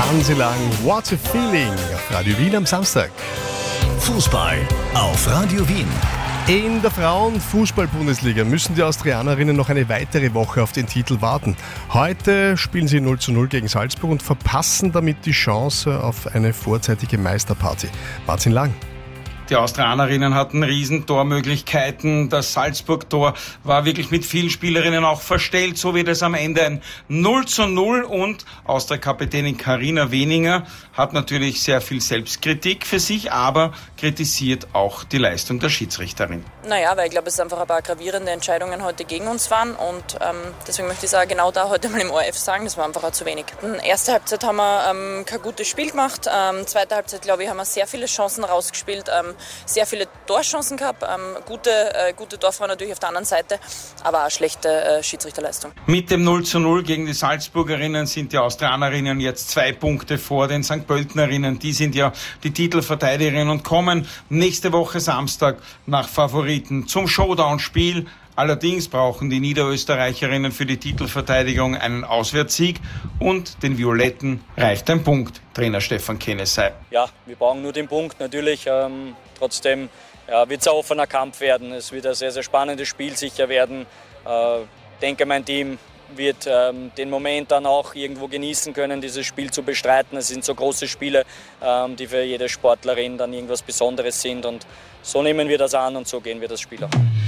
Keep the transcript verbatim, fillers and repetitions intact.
Hansi Lang, What a Feeling auf Radio Wien am Samstag. Fußball auf Radio Wien. In der Frauen-Fußball-Bundesliga müssen die Austrianerinnen noch eine weitere Woche auf den Titel warten. Heute spielen sie null zu null gegen Salzburg und verpassen damit die Chance auf eine vorzeitige Meisterparty. Martin Lang. Die Austrianerinnen hatten riesen Tormöglichkeiten. Das Salzburg-Tor war wirklich mit vielen Spielerinnen auch verstellt. So wird es am Ende ein null zu null und Austria-Kapitänin Carina Weninger hat natürlich sehr viel Selbstkritik für sich, aber kritisiert auch die Leistung der Schiedsrichterin. Naja, weil ich glaube, es einfach ein paar gravierende Entscheidungen heute gegen uns waren und ähm, deswegen möchte ich sagen, genau da heute mal im O R F sagen, das war einfach auch zu wenig. In der ersten Halbzeit haben wir ähm, kein gutes Spiel gemacht. Ähm, zweite Halbzeit, glaube ich, haben wir sehr viele Chancen rausgespielt. Ähm, sehr viele Torchancen gehabt, ähm, gute, äh, gute Torfrau natürlich auf der anderen Seite, aber auch schlechte äh, Schiedsrichterleistung. Mit dem null zu null gegen die Salzburgerinnen sind die Austrianerinnen jetzt zwei Punkte vor den Sankt Pöltenerinnen. Die sind ja die Titelverteidigerinnen und kommen nächste Woche Samstag nach Favoriten zum Showdown-Spiel. Allerdings brauchen die Niederösterreicherinnen für die Titelverteidigung einen Auswärtssieg und den Violetten reicht ein Punkt. Trainer Stefan Kennesey. Ja, wir brauchen nur den Punkt natürlich. Ähm, trotzdem ja, wird es ein offener Kampf werden. Es wird ein sehr, sehr spannendes Spiel sicher werden. Ich äh, denke, mein Team wird ähm, den Moment dann auch irgendwo genießen können, dieses Spiel zu bestreiten. Es sind so große Spiele, ähm, die für jede Sportlerin dann irgendwas Besonderes sind. Und so nehmen wir das an und so gehen wir das Spiel auch an.